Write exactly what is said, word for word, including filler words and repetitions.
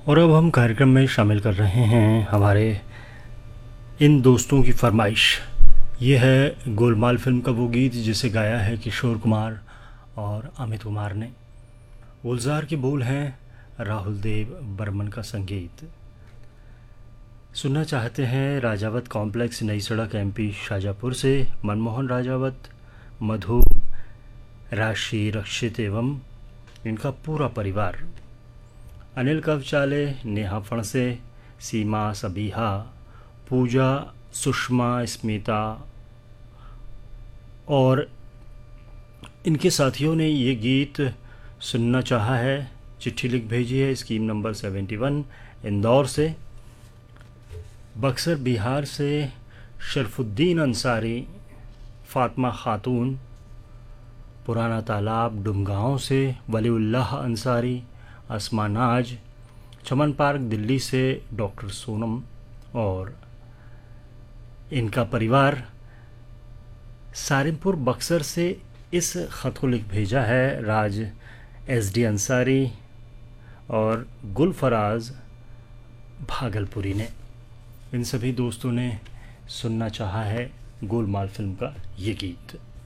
और अब हम कार्यक्रम में शामिल कर रहे हैं हमारे इन दोस्तों की फरमाइश। ये है गोलमाल फिल्म का वो गीत जिसे गाया है किशोर कुमार और अमित कुमार ने। गुलजार के बोल हैं राहुल देव बर्मन का संगीत। सुनना चाहते हैं राजावत कॉम्प्लेक्स, नई सड़क, एमपी शाजापुर से मनमोहन राजावत, मधु, राशि, रक्षित एवं इनका पूरा परिवार। अनिल कवचाले, नेहा फणसे, सीमा, सबीहा, पूजा, सुषमा, स्मिता और इनके साथियों ने ये गीत सुनना चाहा है। चिट्ठी लिख भेजी है scheme number seventy one Indore से। बक्सर बिहार से शरफुद्दीन अंसारी, फातिमा खातून, पुराना तालाब डुमगांव से वलीउल्लाह अंसारी, अस्मा नाज, चमन पार्क दिल्ली से डॉक्टर सोनम और इनका परिवार। सारिमपुर बक्सर से इस ख़त को लिख भेजा है राज एस डी अंसारी और गुलफराज भागलपुरी ने। इन सभी दोस्तों ने सुनना चाहा है गोलमाल फिल्म का ये गीत।